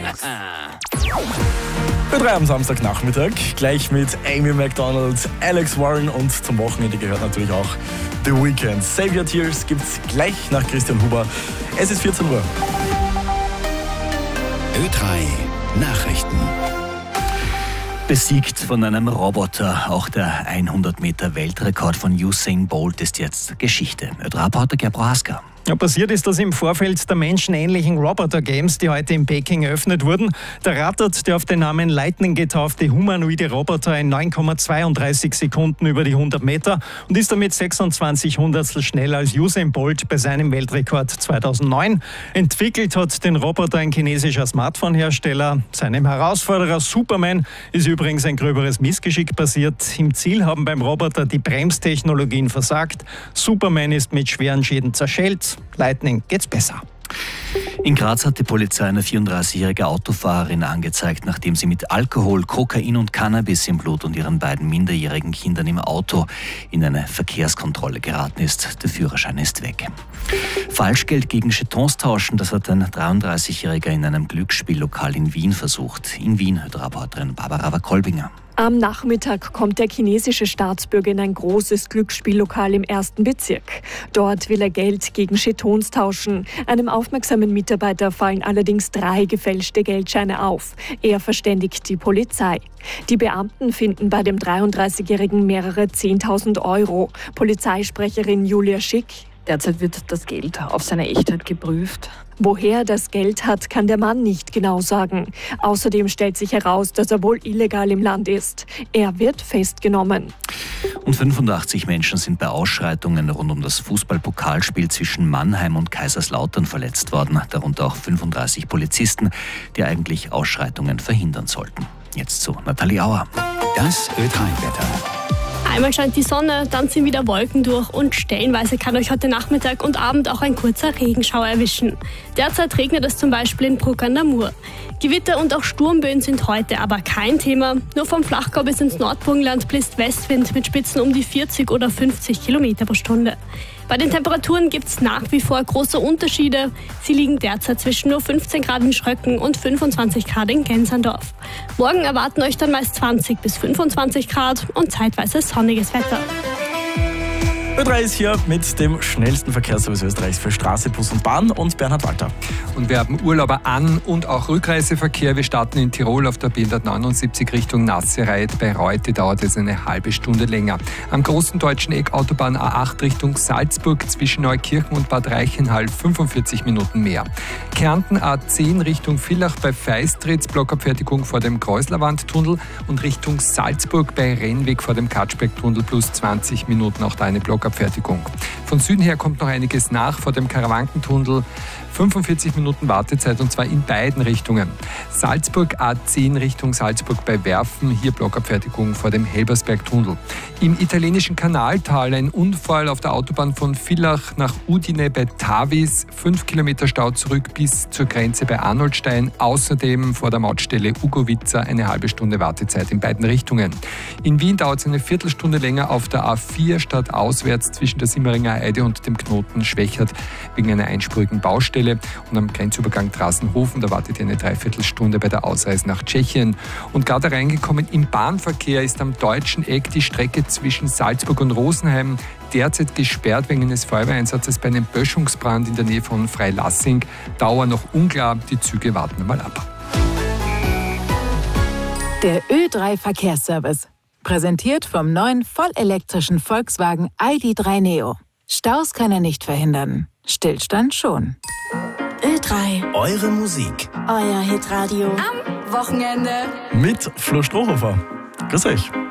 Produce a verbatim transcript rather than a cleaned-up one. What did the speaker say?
Für drei am Samstagnachmittag, gleich mit Amy Macdonald, Alex Warren und zum Wochenende gehört natürlich auch The Weeknd. Save Your Tears gibt's gleich nach Christian Huber. Es ist vierzehn Uhr. Ö drei Nachrichten. Besiegt von einem Roboter. Auch der hundert Meter Weltrekord von Usain Bolt ist jetzt Geschichte. Ö drei-Reporter Gerb Prohaska. Ja, passiert ist das im Vorfeld der menschenähnlichen Roboter-Games, die heute in Peking eröffnet wurden. Da rattert der auf den Namen Lightning getaufte humanoide Roboter in neun Komma zweiunddreißig Sekunden über die hundert Meter und ist damit sechsundzwanzig Hundertstel schneller als Usain Bolt bei seinem Weltrekord zweitausendneun. Entwickelt hat den Roboter ein chinesischer Smartphone-Hersteller. Seinem Herausforderer Superman ist übrigens ein gröberes Missgeschick passiert. Im Ziel haben beim Roboter die Bremstechnologien versagt. Superman ist mit schweren Schäden zerschellt. Lightning geht's besser. In Graz hat die Polizei eine vierunddreißigjährige Autofahrerin angezeigt, nachdem sie mit Alkohol, Kokain und Cannabis im Blut und ihren beiden minderjährigen Kindern im Auto in eine Verkehrskontrolle geraten ist. Der Führerschein ist weg. Falschgeld gegen Jetons tauschen, das hat ein dreiunddreißigjähriger in einem Glücksspiellokal in Wien versucht. In Wien hört Reporterin Barbara Wakolbinger. Am Nachmittag kommt der chinesische Staatsbürger in ein großes Glücksspiellokal im ersten Bezirk. Dort will er Geld gegen Jetons tauschen. Einem aufmerksamen Mitarbeiter fallen allerdings drei gefälschte Geldscheine auf. Er verständigt die Polizei. Die Beamten finden bei dem dreiunddreißigjährigen mehrere zehntausend Euro. Polizeisprecherin Julia Schick: Derzeit wird das Geld auf seine Echtheit geprüft. Woher das Geld hat, kann der Mann nicht genau sagen. Außerdem stellt sich heraus, dass er wohl illegal im Land ist. Er wird festgenommen. Und fünfundachtzig Menschen sind bei Ausschreitungen rund um das Fußballpokalspiel zwischen Mannheim und Kaiserslautern verletzt worden. Darunter auch fünfunddreißig Polizisten, die eigentlich Ausschreitungen verhindern sollten. Jetzt zu Nathalie Auer. Das Ö drei-Wetter. Einmal scheint die Sonne, dann ziehen wieder Wolken durch und stellenweise kann euch heute Nachmittag und Abend auch ein kurzer Regenschauer erwischen. Derzeit regnet es zum Beispiel in Bruck an der Mur. Gewitter und auch Sturmböen sind heute aber kein Thema. Nur vom Flachgau bis ins Nordburgenland bläst Westwind mit Spitzen um die vierzig oder fünfzig Kilometer pro Stunde. Bei den Temperaturen gibt es nach wie vor große Unterschiede. Sie liegen derzeit zwischen nur fünfzehn Grad in Schröcken und fünfundzwanzig Grad in Gensandorf. Morgen erwarten euch dann meist zwanzig bis fünfundzwanzig Grad und zeitweise sonniges Wetter. Ö drei ist hier mit dem schnellsten Verkehrsservice Österreichs für Straße, Bus und Bahn und Bernhard Walter. Und wir haben Urlauber an- und auch Rückreiseverkehr. Wir starten in Tirol auf der B hundertneunundsiebzig Richtung Nassereit. Bei Reute dauert es eine halbe Stunde länger. Am großen deutschen Eck Autobahn A acht Richtung Salzburg zwischen Neukirchen und Bad Reichenhall fünfundvierzig Minuten mehr. Kärnten A zehn Richtung Villach bei Feistritz, Blockabfertigung vor dem Kreuzlerwandtunnel und Richtung Salzburg bei Rennweg vor dem Katschbergtunnel plus zwanzig Minuten, auch da eine Blockabfertigung. Von Süden her kommt noch einiges nach vor dem Karawankentunnel. fünfundvierzig Minuten Wartezeit und zwar in beiden Richtungen. Salzburg A zehn Richtung Salzburg bei Werfen, hier Blockabfertigung vor dem Helbersbergtunnel. Im italienischen Kanaltal ein Unfall auf der Autobahn von Villach nach Udine bei Tavis. fünf Kilometer Stau zurück bis zur Grenze bei Arnoldstein. Außerdem vor der Mautstelle Ugovica eine halbe Stunde Wartezeit in beiden Richtungen. In Wien dauert es eine Viertelstunde länger auf der A vier statt auswärts zwischen der Simmeringer Eide und dem Knoten Schwächert wegen einer einspurigen Baustelle. Und am Grenzübergang Drassenhofen, da wartet ihr eine Dreiviertelstunde bei der Ausreise nach Tschechien. Und gerade reingekommen im Bahnverkehr ist am deutschen Eck die Strecke zwischen Salzburg und Rosenheim derzeit gesperrt wegen eines Feuerwehreinsatzes bei einem Böschungsbrand in der Nähe von Freilassing. Dauer noch unklar, die Züge warten wir mal ab. Der Ö drei Verkehrsservice. Präsentiert vom neuen vollelektrischen Volkswagen I D drei Neo. Staus kann er nicht verhindern. Stillstand schon. Ö drei. Eure Musik. Euer Hitradio. Am Wochenende. Mit Flo Strohhofer. Grüß euch.